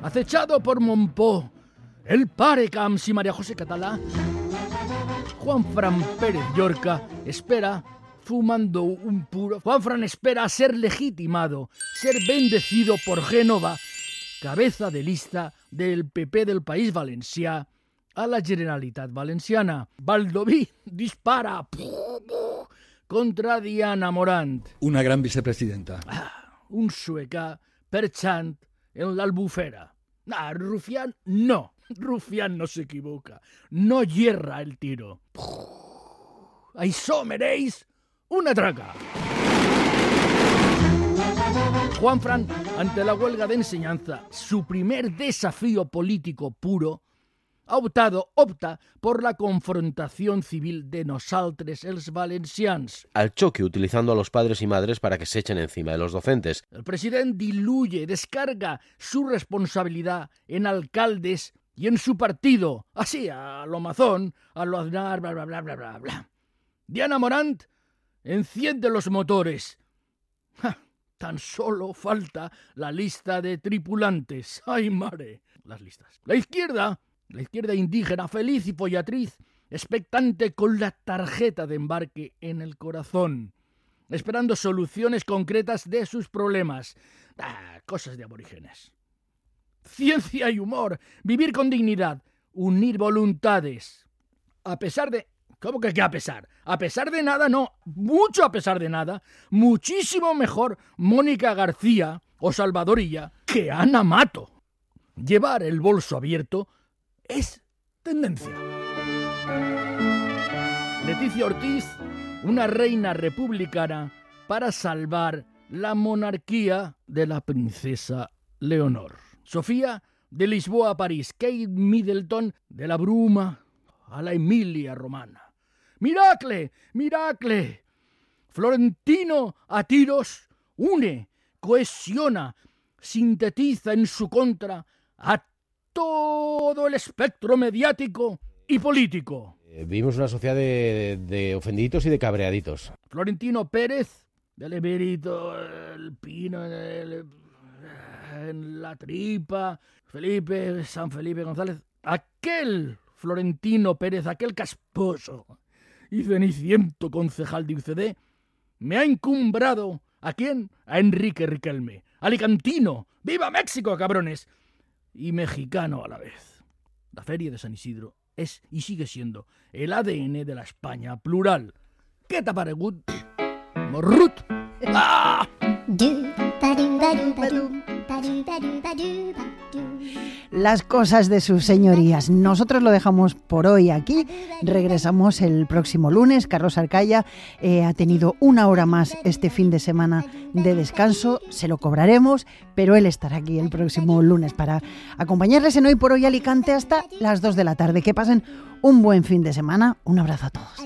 acechado por Montpó, el pare Camps y María José Catalá, Juanfran Pérez Llorca espera, fumando un puro, Juanfran espera ser legitimado, ser bendecido por Génova, cabeza de lista del PP del País Valencià a la Generalitat Valenciana. Baldoví dispara contra Diana Morant. Una gran vicepresidenta. Un sueca perchant en l'albufera. Rufián no. Rufián no se equivoca. No hierra el tiro. Això mereix una traca. Juanfran, ante la huelga de enseñanza, su primer desafío político puro, opta por la confrontación civil de nosaltres, els valencians. Al choque, utilizando a los padres y madres para que se echen encima de los docentes. El presidente descarga su responsabilidad en alcaldes y en su partido, así, a lo Mazón, a lo Aznar, bla, bla, bla, bla, bla, bla. Diana Morant enciende los motores. Tan solo falta la lista de tripulantes. ¡Ay, mare! Las listas. La izquierda indígena, feliz y follatriz, expectante con la tarjeta de embarque en el corazón, esperando soluciones concretas de sus problemas. Cosas de aborígenes. Ciencia y humor, vivir con dignidad, unir voluntades. A pesar de... ¿Cómo que a pesar? A pesar de nada, no. Mucho a pesar de nada. Muchísimo mejor Mónica García o Salvadorilla que Ana Mato. Llevar el bolso abierto es tendencia. Leticia Ortiz, una reina republicana para salvar la monarquía de la princesa Leonor. Sofía, de Lisboa a París. Kate Middleton, de la Bruma a la Emilia Romana. ¡Miracle! ¡Miracle! Florentino a tiros une, cohesiona, sintetiza en su contra a todo el espectro mediático y político. Vivimos una sociedad de ofendiditos y de cabreaditos. Florentino Pérez, del Emerito, el pino en la tripa, San Felipe González, aquel Florentino Pérez, aquel casposo y ceniciento concejal de UCD, me ha encumbrado, ¿a quién? A Enrique Riquelme, alicantino, ¡viva México, cabrones! Y mexicano a la vez. La Feria de San Isidro es y sigue siendo el ADN de la España plural. ¿Qué te ha parecido? ¡Morrut! ¡Ah! Las cosas de sus señorías. Nosotros lo dejamos por hoy aquí. Regresamos el próximo lunes. Carlos Arcaya ha tenido una hora más este fin de semana de descanso. Se lo cobraremos, pero él estará aquí el próximo lunes para acompañarles en Hoy por Hoy Alicante hasta las 2 de la tarde. Que pasen un buen fin de semana. Un abrazo a todos.